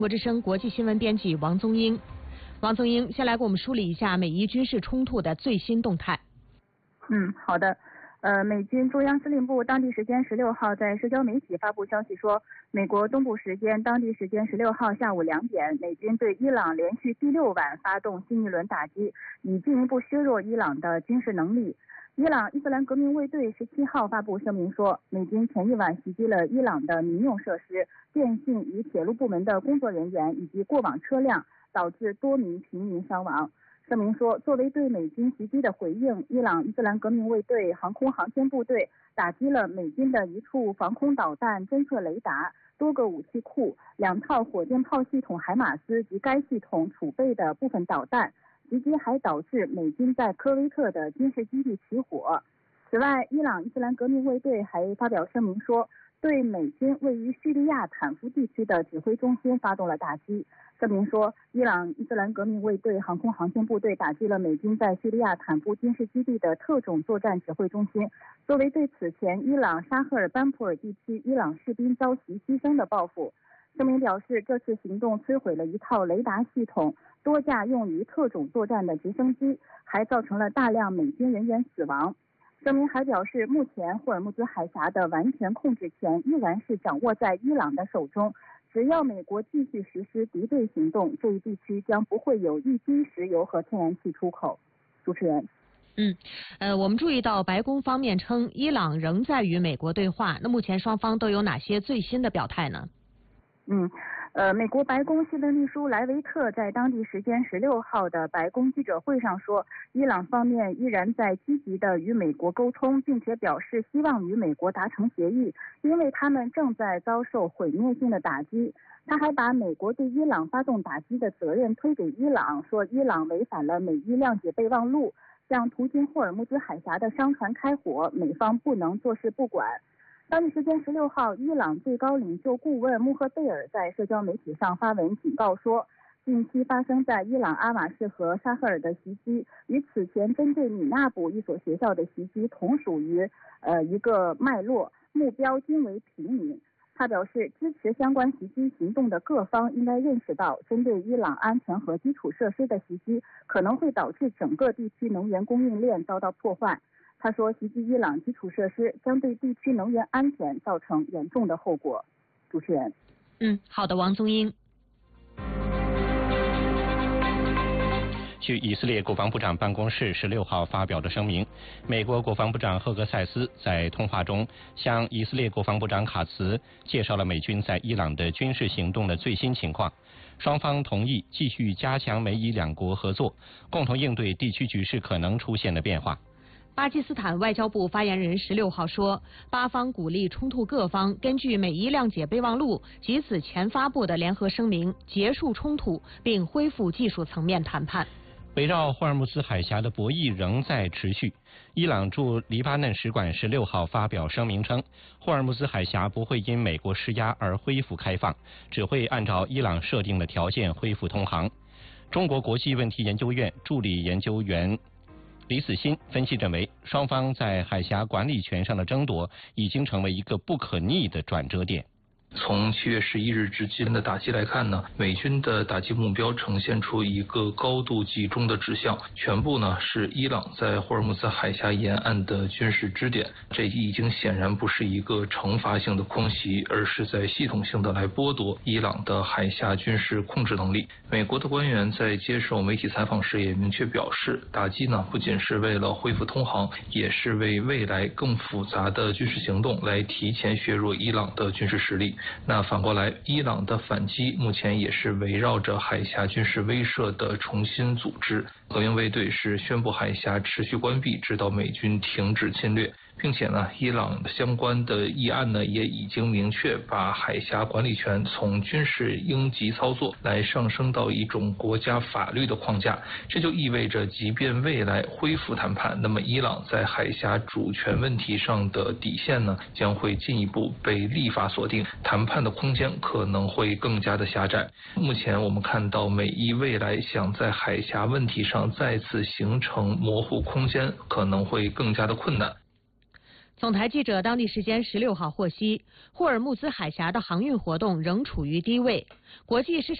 国之声国际新闻编辑王宗英。王宗英，先来给我们梳理一下美伊军事冲突的最新动态。 好的。美军中央司令部当地时间16号在社交媒体发布消息说，美国东部时间当地时间16号下午2点，美军对伊朗连续第6晚发动新一轮打击，以进一步削弱伊朗的军事能力。伊朗伊斯兰革命卫队17号发布声明说，美军前一晚袭击了伊朗的民用设施、电信与铁路部门的工作人员以及过往车辆，导致多名平民伤亡。声明说，作为对美军袭击的回应，伊朗伊斯兰革命卫队航空航天部队打击了美军的一处防空导弹侦测雷达、多个武器库、2套火箭炮系统海马斯及该系统储备的部分导弹。袭击还导致美军在科威特的军事基地起火。此外，伊朗伊斯兰革命卫队还发表声明说，对美军位于叙利亚坦夫地区的指挥中心发动了打击。声明说，伊朗伊斯兰革命卫队航空航天部队打击了美军在叙利亚坦夫军事基地的特种作战指挥中心，作为对此前伊朗沙赫尔班普尔地区伊朗士兵遭袭牺牲的报复。声明表示，这次行动摧毁了一套雷达系统、多架用于特种作战的直升机，还造成了大量美军人员死亡。声明还表示，目前霍尔木兹海峡的完全控制权依然是掌握在伊朗的手中，只要美国继续实施敌对行动，这一地区将不会有一滴石油和天然气出口。主持人。 我们注意到白宫方面称，伊朗仍在与美国对话，那目前双方都有哪些最新的表态呢？ 美国白宫新闻秘书莱维特在当地时间16号的白宫记者会上说，伊朗方面依然在积极地与美国沟通，并且表示希望与美国达成协议，因为他们正在遭受毁灭性的打击。他还把美国对伊朗发动打击的责任推给伊朗，说伊朗违反了美伊谅解备忘录，向途经霍尔木兹海峡的商船开火，美方不能坐视不管。当地时间16号，伊朗最高领袖顾问穆赫贝尔在社交媒体上发文警告说，近期发生在伊朗阿瓦士和沙赫尔的袭击，与此前针对米纳卜一所学校的袭击同属于一个脉络，目标均为平民。他表示，支持相关袭击行动的各方应该认识到，针对伊朗安全和基础设施的袭击可能会导致整个地区能源供应链遭到破坏。他说，袭击伊朗基础设施将对地区能源安全造成严重的后果。主持人。 好的，王宗英。 据以色列国防部长办公室16号发表的声明，美国国防部长赫格塞斯在通话中向以色列国防部长卡茨介绍了美军在伊朗的军事行动的最新情况，双方同意继续加强美伊两国合作，共同应对地区局势可能出现的变化。 巴基斯坦外交部发言人16号说，巴方鼓励冲突各方根据美伊谅解备忘录及此前发布的联合声明结束冲突，并恢复技术层面谈判。 围绕霍尔木兹海峡的博弈仍在持续。伊朗驻黎巴嫩使馆16号发表声明称，霍尔木兹海峡不会因美国施压而恢复开放，只会按照伊朗设定的条件恢复通航。中国国际问题研究院助理研究员李子欣分析认为，双方在海峡管理权上的争夺已经成为一个不可逆的转折点。 从7月11日至今的打击来看呢，美军的打击目标呈现出一个高度集中的指向，全部呢是伊朗在霍尔木兹海峡沿岸的军事支点。这已经显然不是一个惩罚性的空袭，而是在系统性的来剥夺伊朗的海峡军事控制能力。美国的官员在接受媒体采访时也明确表示，打击呢不仅是为了恢复通航，也是为未来更复杂的军事行动来提前削弱伊朗的军事实力。那反过来，伊朗的反击目前也是围绕着海峡军事威慑的重新组织。革命卫队是宣布海峡持续关闭，直到美军停止侵略。并且呢，伊朗相关的议案呢也已经明确把海峡管理权从军事应急操作来上升到一种国家法律的框架。这就意味着，即便未来恢复谈判，那么伊朗在海峡主权问题上的底线呢将会进一步被立法锁定，谈判的空间可能会更加的狭窄。目前我们看到，美伊未来想在海峡问题上再次形成模糊空间，可能会更加的困难。 总台记者当地时间16号获悉，霍尔木兹海峡的航运活动仍处于低位，国际市场